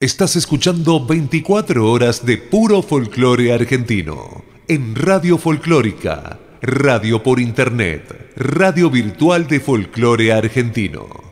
Estás escuchando 24 horas de puro folclore argentino en Radio Folclórica, radio por internet, radio virtual de folclore argentino.